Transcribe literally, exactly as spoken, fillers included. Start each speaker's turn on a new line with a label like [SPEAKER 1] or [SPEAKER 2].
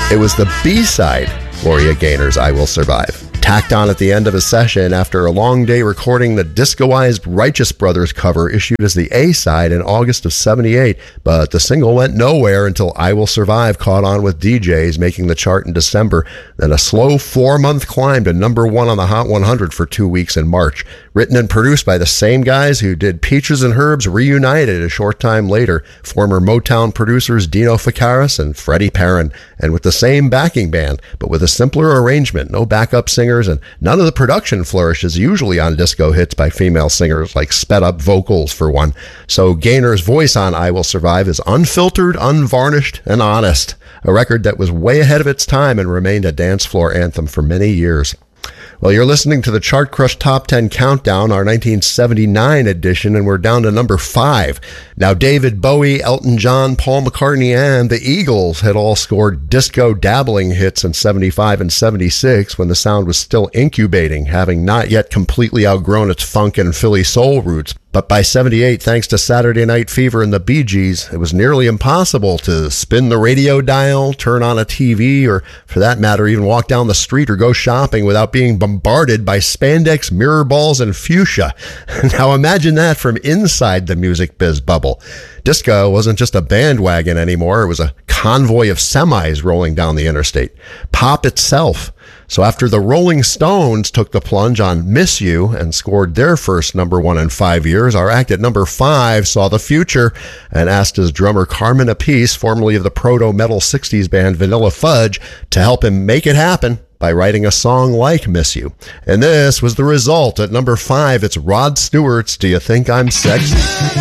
[SPEAKER 1] It was the B-side, Gloria Gaynor's I Will Survive. Tacked on at the end of a session after a long day recording, the discoized Righteous Brothers cover issued as the A-side in August of seventy-eight, but the single went nowhere until I Will Survive caught on with D Js, making the chart in December, then a slow four-month climb to number one on the Hot one hundred for two weeks in March. Written and produced by the same guys who did Peaches and Herbs reunited a short time later, former Motown producers Dino Ficaris and Freddie Perrin, and with the same backing band, but with a simpler arrangement, no backup singers, and none of the production flourishes usually on disco hits by female singers, like sped-up vocals for one. So Gaynor's voice on I Will Survive is unfiltered, unvarnished, and honest, a record that was way ahead of its time and remained a dance floor anthem for many years. Well, you're listening to the Chart Crush Top ten Countdown, our nineteen seventy-nine edition, and we're down to number five. Now, David Bowie, Elton John, Paul McCartney, and the Eagles had all scored disco dabbling hits in seventy-five and seventy-six when the sound was still incubating, having not yet completely outgrown its funk and Philly soul roots. But by seventy-eight, thanks to Saturday Night Fever and the Bee Gees, it was nearly impossible to spin the radio dial, turn on a T V, or for that matter, even walk down the street or go shopping without being bombarded by spandex, mirror balls, and fuchsia. Now imagine that from inside the music biz bubble. Disco wasn't just a bandwagon anymore, it was a convoy of semis rolling down the interstate. Pop itself. So after the Rolling Stones took the plunge on Miss You and scored their first number one in five years, our act at number five saw the future and asked his drummer Carmen Appice, formerly of the proto-metal sixties band Vanilla Fudge, to help him make it happen by writing a song like Miss You. And this was the result. At number five, it's Rod Stewart's Do You Think I'm Sexy?